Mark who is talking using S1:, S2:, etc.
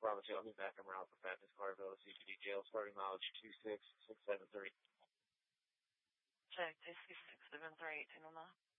S1: Bravo 2, I'll be back en route for Fatness Carville, CPD jail, starting mileage 26673.
S2: Check 26673, 1809.